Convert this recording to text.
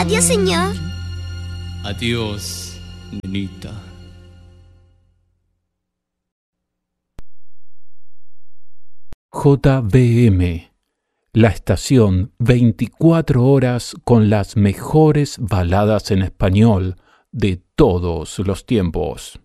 Adiós, señor. Adiós, nenita. JBM, la estación 24 horas con las mejores baladas en español de todos los tiempos.